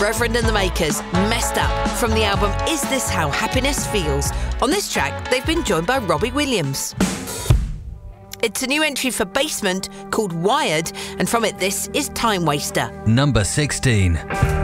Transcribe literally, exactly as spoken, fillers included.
Reverend and the Makers, Messed Up, from the album Is This How Happiness Feels? On this track, they've been joined by Robbie Williams. It's a new entry for Basement called Wired, and from it this is Time Waster. Number sixteen.